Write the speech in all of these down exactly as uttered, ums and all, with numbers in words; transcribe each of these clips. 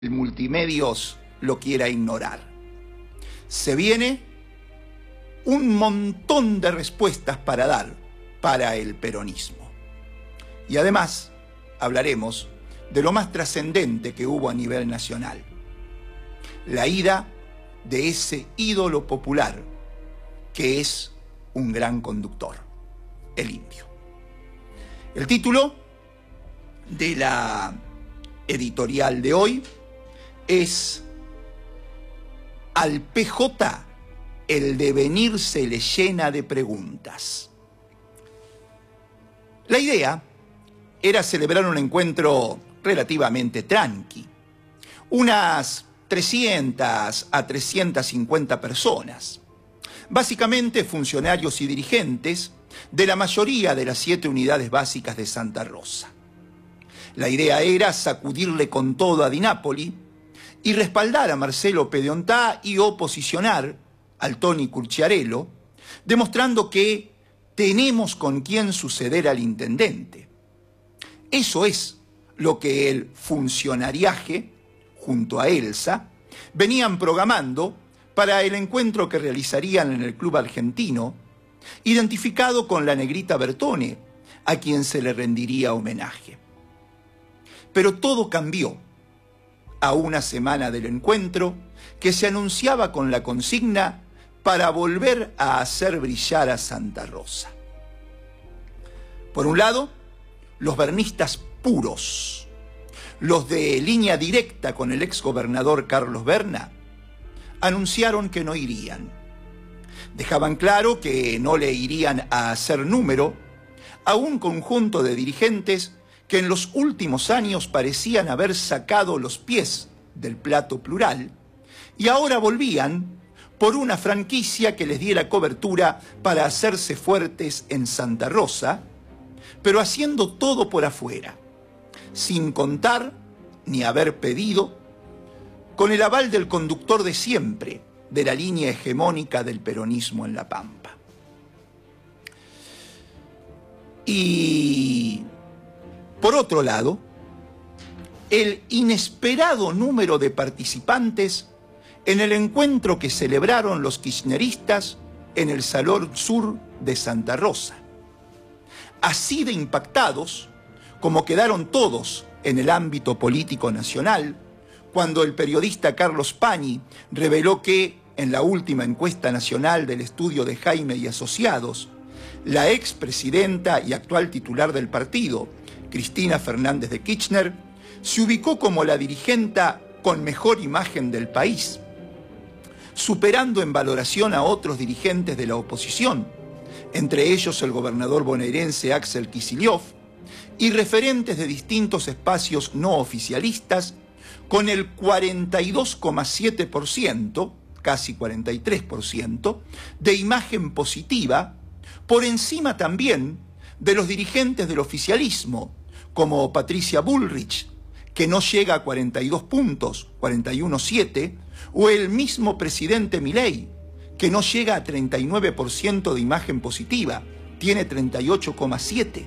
el multimedios lo quiera ignorar. Se viene un montón de respuestas para dar para el peronismo. Y además hablaremos de lo más trascendente que hubo a nivel nacional: la ida de ese ídolo popular que es un gran conductor, el Indio. El título de la editorial de hoy es: al P J el devenir se le llena de preguntas. La idea era celebrar un encuentro relativamente tranqui, unas trescientas a trescientas cincuenta personas, básicamente funcionarios y dirigentes de la mayoría de las siete unidades básicas de Santa Rosa. La idea era sacudirle con todo a Di Napoli y respaldar a Marcelo Pedeontá y oposicionar al Tony Curciarello, demostrando que tenemos con quién suceder al intendente. Eso es lo que el funcionariaje, junto a Elsa, venían programando para el encuentro que realizarían en el Club Argentino, identificado con la negrita Bertone, a quien se le rendiría homenaje. Pero todo cambió a una semana del encuentro, que se anunciaba con la consigna para volver a hacer brillar a Santa Rosa. Por un lado, los bernistas puros, los de línea directa con el exgobernador Carlos Berna, anunciaron que no irían. Dejaban claro que no le irían a hacer número a un conjunto de dirigentes que en los últimos años parecían haber sacado los pies del plato plural y ahora volvían por una franquicia que les diera cobertura para hacerse fuertes en Santa Rosa, pero haciendo todo por afuera, sin contar ni haber pedido, con el aval del conductor de siempre de la línea hegemónica del peronismo en La Pampa. Y por otro lado, el inesperado número de participantes en el encuentro que celebraron los kirchneristas en el Salón Sur de Santa Rosa. Así de impactados como quedaron todos en el ámbito político nacional cuando el periodista Carlos Pañi reveló que, en la última encuesta nacional del estudio de Jaime y Asociados, la expresidenta y actual titular del partido, Cristina Fernández de Kirchner, se ubicó como la dirigenta con mejor imagen del país, superando en valoración a otros dirigentes de la oposición, entre ellos el gobernador bonaerense Axel Kicillof, y referentes de distintos espacios no oficialistas, con el cuarenta y dos coma siete por ciento, casi cuarenta y tres por ciento, de imagen positiva, por encima también de los dirigentes del oficialismo, como Patricia Bullrich, que no llega a cuarenta y dos puntos, cuarenta y uno coma siete, o el mismo presidente Milei, que no llega a treinta y nueve por ciento de imagen positiva, tiene treinta y ocho coma siete.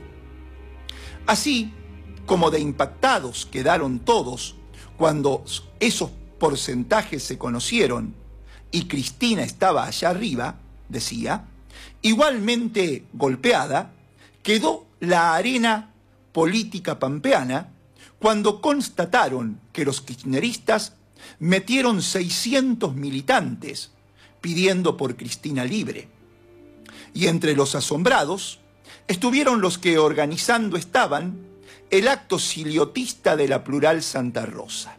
Así como de impactados quedaron todos cuando esos porcentajes se conocieron y Cristina estaba allá arriba, decía, igualmente golpeada quedó la arena política pampeana cuando constataron que los kirchneristas metieron seiscientos militantes pidiendo por Cristina libre. Y entre los asombrados estuvieron los que organizando estaban el acto siliotista de la Plural Santa Rosa.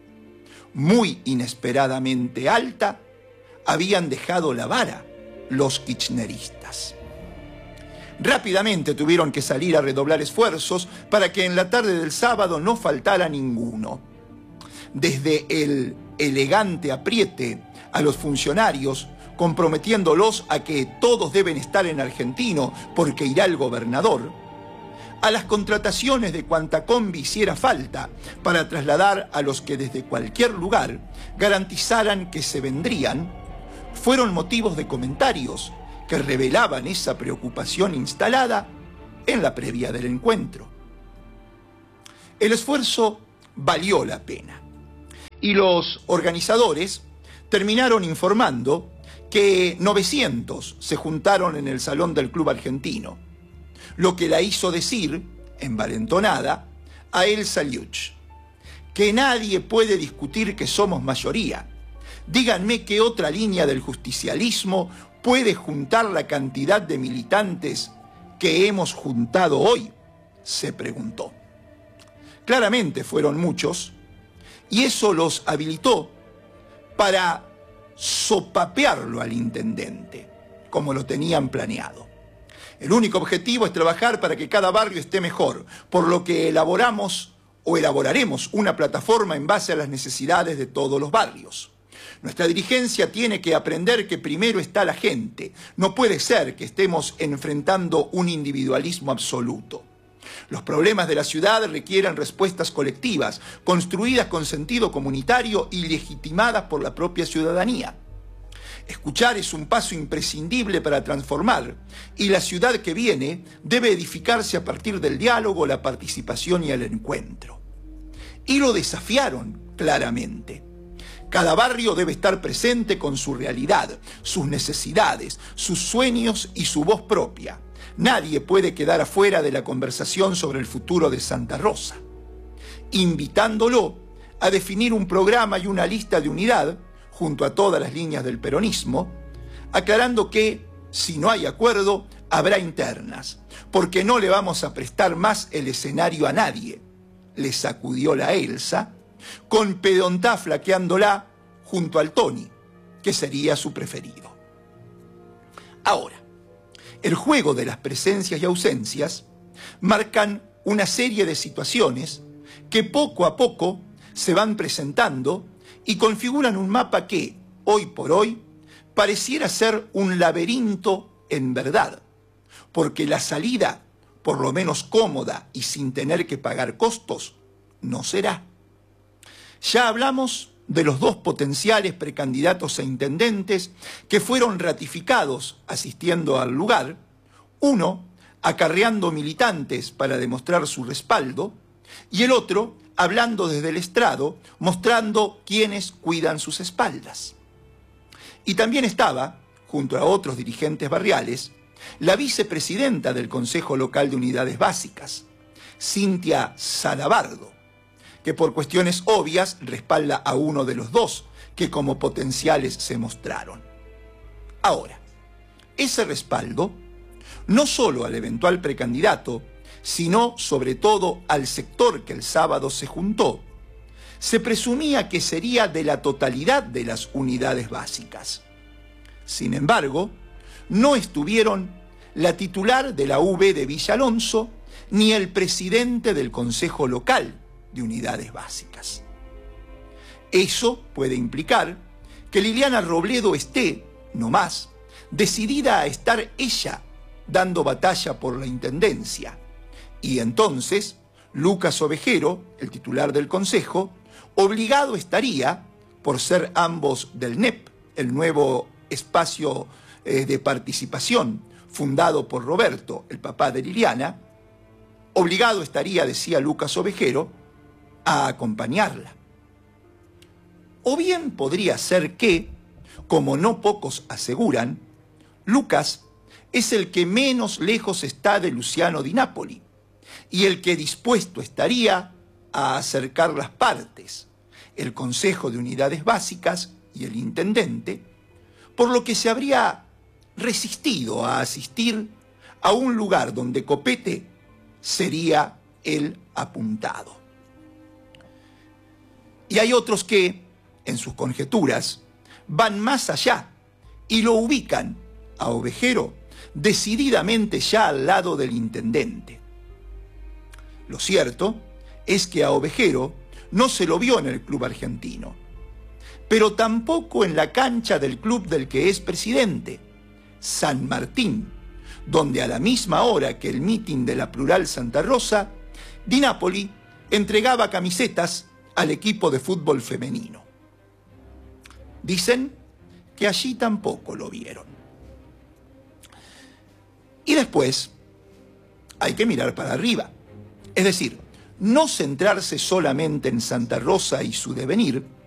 Muy inesperadamente alta habían dejado la vara los kirchneristas. Rápidamente tuvieron que salir a redoblar esfuerzos para que en la tarde del sábado no faltara ninguno. Desde el elegante apriete a los funcionarios, comprometiéndolos a que todos deben estar en argentino porque irá el gobernador, a las contrataciones de cuanta combi hiciera falta para trasladar a los que desde cualquier lugar garantizaran que se vendrían, fueron motivos de comentarios que revelaban esa preocupación instalada en la previa del encuentro. El esfuerzo valió la pena. Y los organizadores terminaron informando que novecientos se juntaron en el salón del club argentino, lo que la hizo decir, envalentonada, a Elsa Liuch, que nadie puede discutir que somos mayoría. Díganme qué otra línea del justicialismo puede juntar la cantidad de militantes que hemos juntado hoy, se preguntó. Claramente fueron muchos, y eso los habilitó para sopapearlo al intendente, como lo tenían planeado. El único objetivo es trabajar para que cada barrio esté mejor, por lo que elaboramos o elaboraremos una plataforma en base a las necesidades de todos los barrios. Nuestra dirigencia tiene que aprender que primero está la gente. No puede ser que estemos enfrentando un individualismo absoluto. Los problemas de la ciudad requieren respuestas colectivas, construidas con sentido comunitario y legitimadas por la propia ciudadanía. Escuchar es un paso imprescindible para transformar, y la ciudad que viene debe edificarse a partir del diálogo, la participación y el encuentro. Y lo desafiaron claramente. Cada barrio debe estar presente con su realidad, sus necesidades, sus sueños y su voz propia. Nadie puede quedar afuera de la conversación sobre el futuro de Santa Rosa, invitándolo a definir un programa y una lista de unidad junto a todas las líneas del peronismo, aclarando que, si no hay acuerdo, habrá internas, porque no le vamos a prestar más el escenario a nadie, le sacudió la Elsa, con Pedontá flaqueándola junto al Tony, que sería su preferido. Ahora, el juego de las presencias y ausencias marcan una serie de situaciones que poco a poco se van presentando y configuran un mapa que, hoy por hoy, pareciera ser un laberinto en verdad, porque la salida, por lo menos cómoda y sin tener que pagar costos, no será. Ya hablamos de los dos potenciales precandidatos a intendentes que fueron ratificados asistiendo al lugar, uno acarreando militantes para demostrar su respaldo y el otro hablando desde el estrado, mostrando quienes cuidan sus espaldas. Y también estaba, junto a otros dirigentes barriales, la vicepresidenta del Consejo Local de Unidades Básicas, Cintia Salabardo, que por cuestiones obvias respalda a uno de los dos que como potenciales se mostraron. Ahora, ese respaldo, no solo al eventual precandidato, sino sobre todo al sector que el sábado se juntó, se presumía que sería de la totalidad de las unidades básicas. Sin embargo, no estuvieron la titular de la U B de Villa Alonso ni el presidente del Consejo Local de Unidades Básicas. Eso puede implicar que Liliana Robledo esté, no más, decidida a estar ella dando batalla por la intendencia. Y entonces, Lucas Ovejero, el titular del Consejo, obligado estaría, por ser ambos del N E P, el nuevo espacio eh, de participación fundado por Roberto, el papá de Liliana, obligado estaría, decía Lucas Ovejero, a acompañarla. O bien podría ser que, como no pocos aseguran, Lucas es el que menos lejos está de Luciano Di Napoli y el que dispuesto estaría a acercar las partes, el Consejo de Unidades Básicas y el intendente, por lo que se habría resistido a asistir a un lugar donde Copete sería el apuntado. Y hay otros que, en sus conjeturas, van más allá y lo ubican a Ovejero decididamente ya al lado del intendente. Lo cierto es que a Ovejero no se lo vio en el club argentino, pero tampoco en la cancha del club del que es presidente, San Martín, donde a la misma hora que el mitin de la Plural Santa Rosa, Di Napoli entregaba camisetas al equipo de fútbol femenino. Dicen que allí tampoco lo vieron. Y después hay que mirar para arriba. Es decir, no centrarse solamente en Santa Rosa y su devenir,